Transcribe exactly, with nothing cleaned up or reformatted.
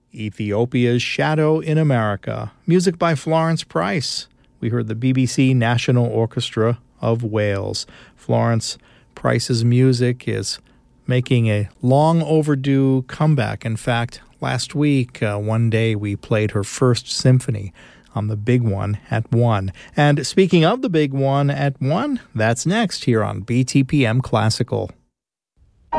Ethiopia's Shadow in America, music by Florence Price. We heard the B B C National Orchestra of Wales. Florence Price's music is making a long overdue comeback. In fact, last week, uh, one day, we played her first symphony on the Big One at one. And speaking of the Big One at one, that's next here on B T P M Classical.